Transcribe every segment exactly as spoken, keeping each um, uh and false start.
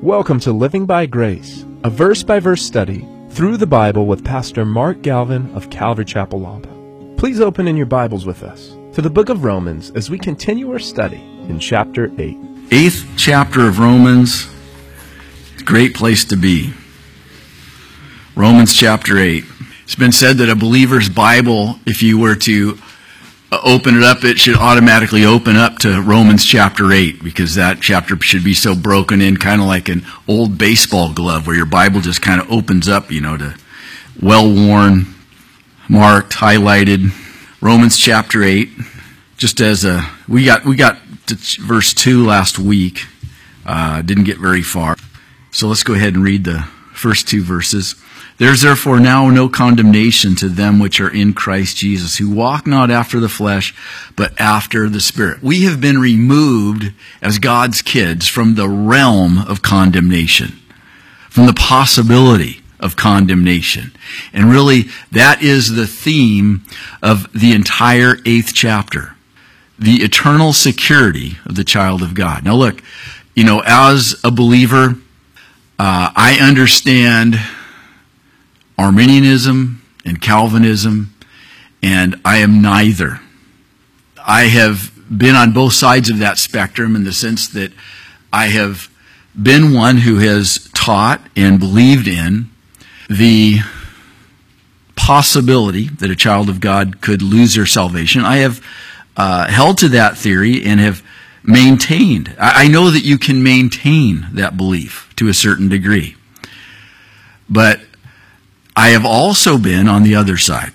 Welcome to Living by Grace, a verse-by-verse study through the Bible with Pastor Mark Galvin of Calvary Chapel, Lompoc. Please open in your Bibles with us to the book of Romans as we continue our study in chapter eight. Eighth chapter of Romans, great place to be. Romans chapter eight. It's been said that a believer's Bible, if you were to open it up, it should automatically open up to Romans chapter eight, because that chapter should be so broken in, kind of like an old baseball glove where your Bible just kind of opens up, you know, to well-worn, marked, highlighted. Romans chapter eight, just as a, we got we got to verse two last week, uh, didn't get very far. So let's go ahead and read the first two verses. There is therefore now no condemnation to them which are in Christ Jesus, who walk not after the flesh, but after the Spirit. We have been removed as God's kids from the realm of condemnation, from the possibility of condemnation. And really, that is the theme of the entire eighth chapter, the eternal security of the child of God. Now look, you know, as a believer, uh, I understand Arminianism and Calvinism, and I am neither. I have been on both sides of that spectrum in the sense that I have been one who has taught and believed in the possibility that a child of God could lose their salvation. I have uh, held to that theory and have maintained. I, I know that you can maintain that belief to a certain degree, but I have also been on the other side.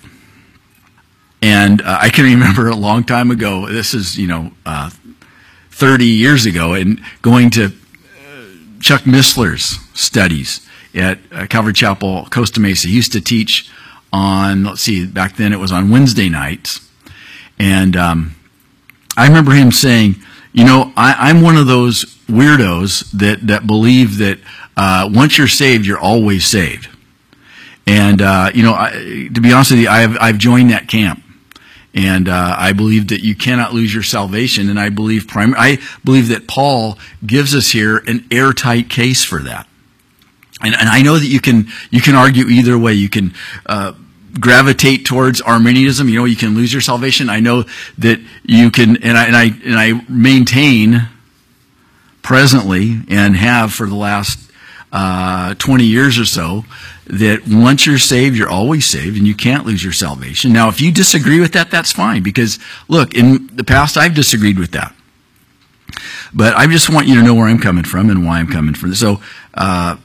And uh, I can remember a long time ago, this is, you know, uh, thirty years ago, and going to uh, Chuck Missler's studies at uh, Calvary Chapel, Costa Mesa. He used to teach on, let's see, back then it was on Wednesday nights. And um, I remember him saying, you know, I, I'm one of those weirdos that, that believe that uh, once you're saved, you're always saved. And, uh, you know, I, to be honest with you, I've, I've joined that camp. And uh, I believe that you cannot lose your salvation. And I believe prim- I believe that Paul gives us here an airtight case for that. And, and I know that you can you can argue either way. You can uh, gravitate towards Arminianism. You know, you can lose your salvation. I know that you can, and I and I and I maintain presently and have for the last uh, twenty years or so, that once you're saved, you're always saved, and you can't lose your salvation. Now, if you disagree with that, that's fine, because, look, in the past, I've disagreed with that. But I just want you to know where I'm coming from and why I'm coming from. So, uh,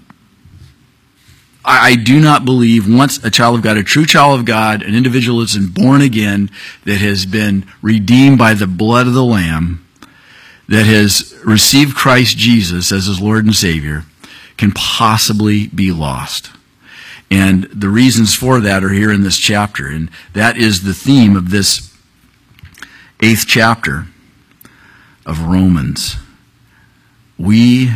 I, I do not believe once a child of God, a true child of God, an individual that's been born again, that has been redeemed by the blood of the Lamb, that has received Christ Jesus as his Lord and Savior, can possibly be lost. And the reasons for that are here in this chapter. And that is the theme of this eighth chapter of Romans. We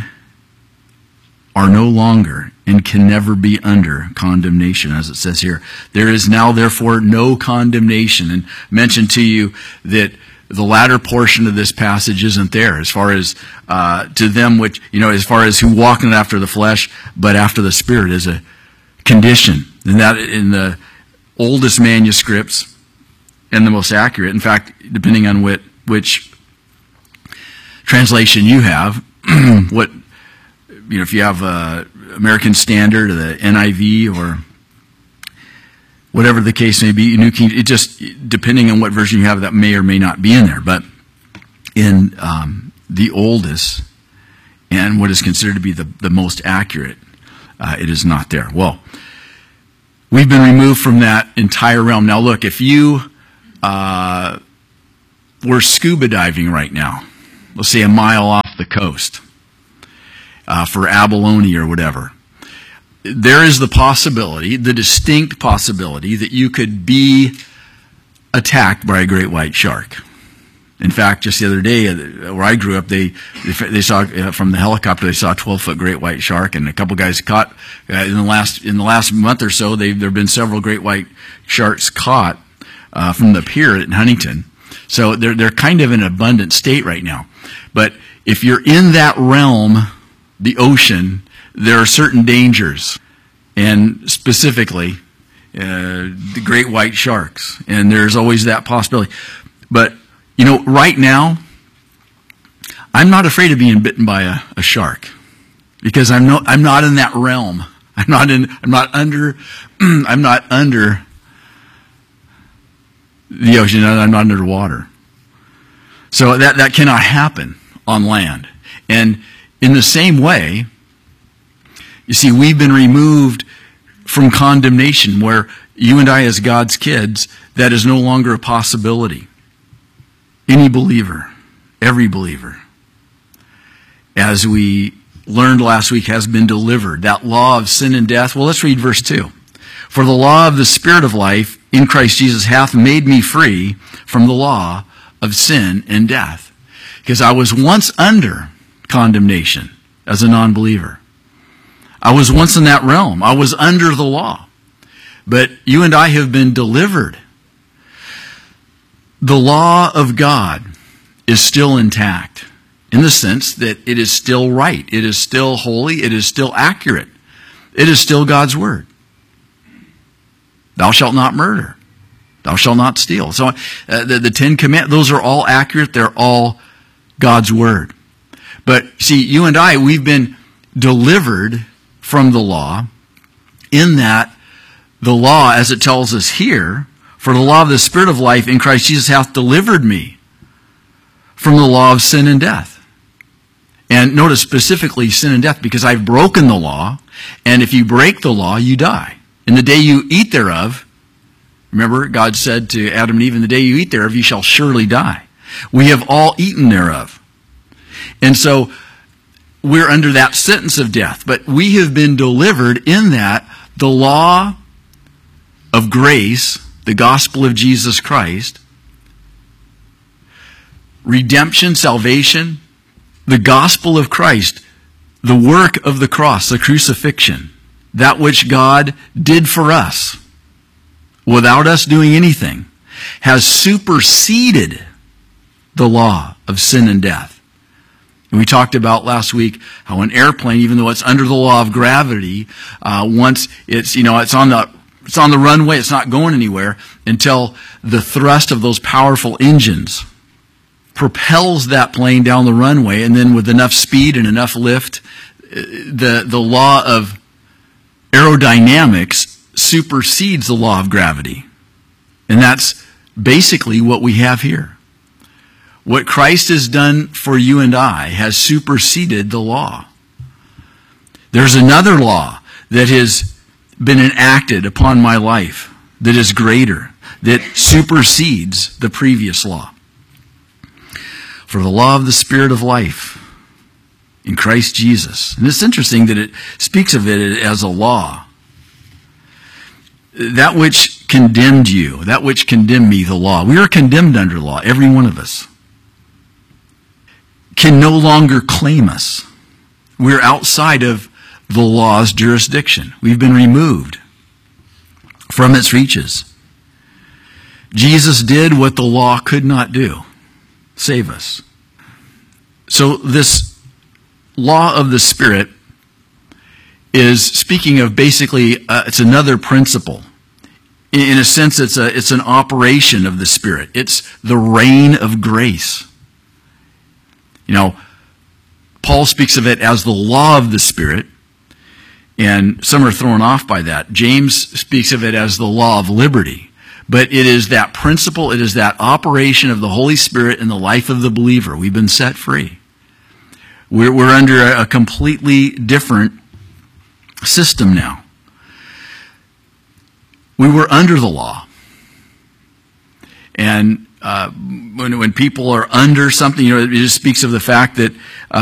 are no longer and can never be under condemnation, as it says here. There is now, therefore, no condemnation. And I mentioned to you that the latter portion of this passage isn't there, as far as uh, to them which, you know, as far as who walk not after the flesh, but after the Spirit, is a condition. And that in the oldest manuscripts and the most accurate, in fact, depending on what, which translation you have, what, you know, if you have uh, American Standard or the N I V or whatever the case may be, New King, it just, depending on what version you have, that may or may not be in there. But in um, the oldest and what is considered to be the, the most accurate, uh, it is not there. Well, we've been removed from that entire realm. Now look, if you uh, were scuba diving right now, let's say a mile off the coast, uh, for abalone or whatever, there is the possibility, the distinct possibility, that you could be attacked by a great white shark. In fact, just the other day, where I grew up, they they saw from the helicopter, they saw a twelve-foot great white shark, and a couple guys caught uh, in the last in the last month or so. There have been several great white sharks caught uh, from the pier in Huntington. So they're they're kind of in an abundant state right now. But if you're in that realm the ocean, there are certain dangers, and specifically uh, the great white sharks, and there's always that possibility. But, you know, right now, I'm not afraid of being bitten by a, a shark, because I'm no, I'm not in that realm. I'm not in. I'm not under. I'm not under the ocean. I'm not underwater. So that that cannot happen on land. And in the same way, you see, we've been removed from condemnation, where you and I, as God's kids, that is no longer a possibility. Any believer, every believer, as we learned last week, has been delivered. That law of sin and death. Well, let's read verse two. For the law of the Spirit of life in Christ Jesus hath made me free from the law of sin and death. Because I was once under condemnation as a non-believer. I was once in that realm. I was under the law. But you and I have been delivered. The law of God is still intact, in the sense that it is still right. It is still holy. It is still accurate. It is still God's word. Thou shalt not murder. Thou shalt not steal. So uh, the, the Ten Commandments, those are all accurate. They're all God's word. But see, you and I, we've been delivered from the law, in that the law, as it tells us here, for the law of the Spirit of life in Christ Jesus hath delivered me from the law of sin and death. And notice specifically sin and death, because I've broken the law, and if you break the law, you die. In the day you eat thereof, remember, God said to Adam and Eve, in the day you eat thereof, you shall surely die. We have all eaten thereof. And so we're under that sentence of death. But we have been delivered in that the law of grace, the gospel of Jesus Christ, redemption, salvation, the gospel of Christ, the work of the cross, the crucifixion, that which God did for us without us doing anything, has superseded the law of sin and death. And we talked about last week how an airplane, even though it's under the law of gravity, uh, once it's, you know, it's on the it's on the runway, it's not going anywhere until the thrust of those powerful engines propels that plane down the runway, and then with enough speed and enough lift, the the law of aerodynamics supersedes the law of gravity. And that's basically what we have here. What Christ has done for you and I has superseded the law. There's another law that has been enacted upon my life that is greater, that supersedes the previous law. For the law of the Spirit of life in Christ Jesus. And it's interesting that it speaks of it as a law. That which condemned you, that which condemned me, the law. We are condemned under law, every one of us. Can no longer claim us. We're outside of the law's jurisdiction. We've been removed from its reaches. Jesus did what the law could not do. Save us. So this law of the Spirit is speaking of basically, uh, it's another principle. In, in a sense, it's a it's an operation of the Spirit. It's the reign of grace. You know, Paul speaks of it as the law of the Spirit, and some are thrown off by that. James speaks of it as the law of liberty. But it is that principle, it is that operation of the Holy Spirit in the life of the believer. We've been set free. We're, we're under a completely different system now. We were under the law. And uh, when, when people are under something, you know, it just speaks of the fact that